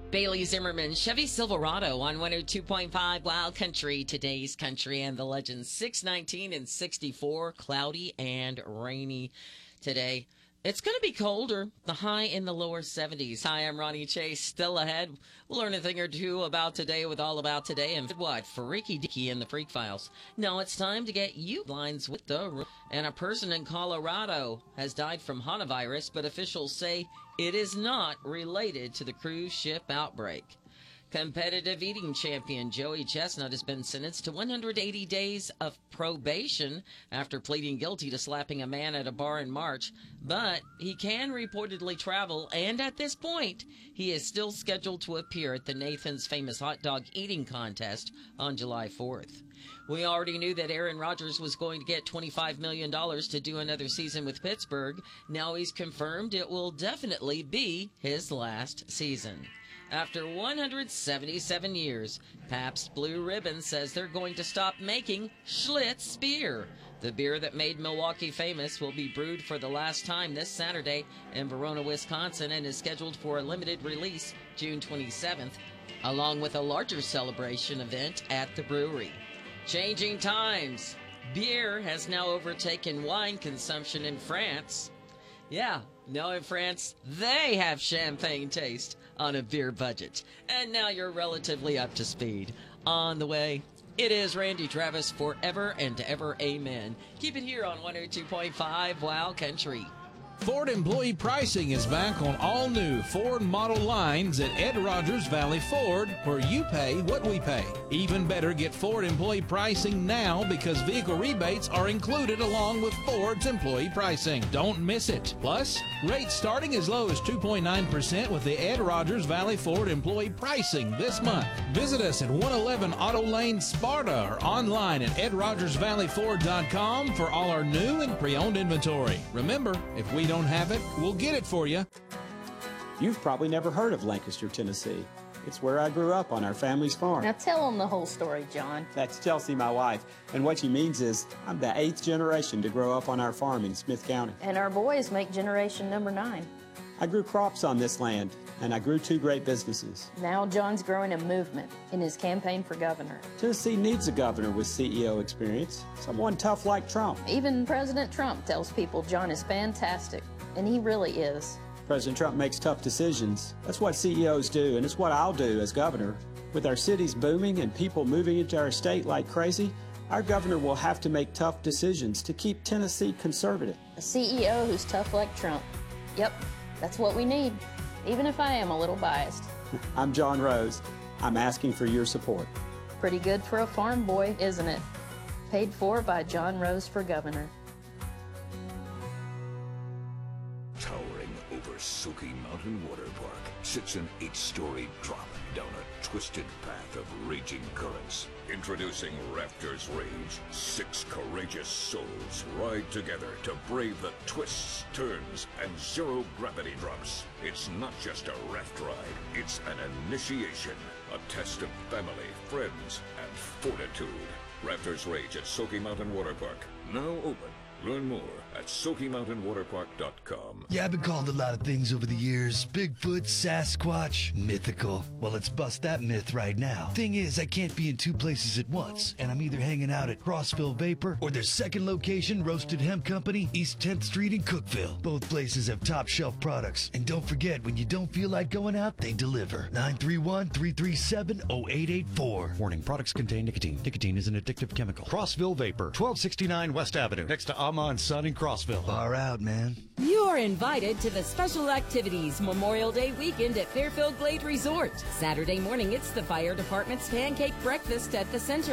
Bailey Zimmerman, Chevy Silverado on 102.5 Wild Country, today's country and the legends. 619 and 64, cloudy and rainy today. It's going to be colder, the high in the lower 70s. Hi, I'm Ronnie Chase. Still ahead, we'll learn a thing or two about today with All About Today and what? Freaky Dicky in the Freak Files. Now it's time to get you lines with the... And a person in Colorado has died from hantavirus, but officials say it is not related to the cruise ship outbreak. Competitive eating champion Joey Chestnut has been sentenced to 180 days of probation after pleading guilty to slapping a man at a bar in March, but he can reportedly travel, and at this point, he is still scheduled to appear at the Nathan's Famous Hot Dog Eating Contest on July 4th. We already knew that Aaron Rodgers was going to get $25 million to do another season with Pittsburgh. Now he's confirmed it will definitely be his last season. After 177 years, Pabst Blue Ribbon says they're going to stop making Schlitz beer. The beer that made Milwaukee famous will be brewed for the last time this Saturday in Verona, Wisconsin, and is scheduled for a limited release June 27th, along with a larger celebration event at the brewery. Changing times. Beer has now overtaken wine consumption in France. Yeah, now in France, they have champagne taste on a beer budget. And now you're relatively up to speed. On the way, it is Randy Travis, forever and ever, amen. Keep it here on 102.5 Wild Country. Ford employee pricing is back on all new Ford model lines at Ed Rogers Valley Ford, where you pay what we pay. Even better, get Ford employee pricing now because vehicle rebates are included along with Ford's employee pricing. Don't miss it. Plus, rates starting as low as 2.9% with the Ed Rogers Valley Ford employee pricing this month. Visit us at 111 Auto Lane, Sparta, or online at edrogersvalleyford.com for all our new and pre-owned inventory. Remember, if we don't have it, we'll get it for you. You've probably never heard of Lancaster, Tennessee. It's where I grew up on our family's farm. Now tell them the whole story, John. That's Chelsea, my wife. And what she means is I'm the 8th generation to grow up on our farm in Smith County. And our boys make generation number 9. I grew crops on this land, and I grew 2 great businesses. Now John's growing a movement in his campaign for governor. Tennessee needs a governor with CEO experience, someone tough like Trump. Even President Trump tells people John is fantastic, and he really is. President Trump makes tough decisions. That's what CEOs do, and it's what I'll do as governor. With our cities booming and people moving into our state like crazy, our governor will have to make tough decisions to keep Tennessee conservative. A CEO who's tough like Trump. Yep, that's what we need, even if I am a little biased. I'm John Rose. I'm asking for your support. Pretty good for a farm boy, isn't it? Paid for by John Rose for governor. Towering over Soaky Mountain Water Park sits an 8-story drop down a twisted path of raging currents. Introducing Raptors Rage. 6 courageous souls ride together to brave the twists, turns, and zero-gravity drops. It's not just a raft ride, it's an initiation. A test of family, friends, and fortitude. Raptors Rage at Soaky Mountain Water Park. Now open. Learn more at SoakyMountainWaterPark.com. Yeah, I've been called a lot of things over the years. Bigfoot, Sasquatch, mythical. Well, let's bust that myth right now. Thing is, I can't be in 2 places at once, and I'm either hanging out at Crossville Vapor or their second location, Roasted Hemp Company, East 10th Street in Cookeville. Both places have top shelf products. And don't forget, when you don't feel like going out, they deliver. 931-337-0884. Warning, products contain nicotine. Nicotine is an addictive chemical. Crossville Vapor, 1269 West Avenue, next to Amon Sun in Crossville. Far out, man. You're invited to the Special Activities Memorial Day weekend at Fairfield Glade Resort. Saturday morning, it's the fire department's pancake breakfast at the center.